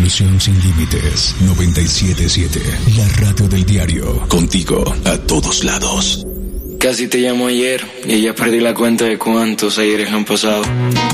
Diversión sin límites. 97.7. La radio del diario. Contigo a todos lados. Casi te llamo ayer y ya perdí la cuenta de cuántos ayeres han pasado.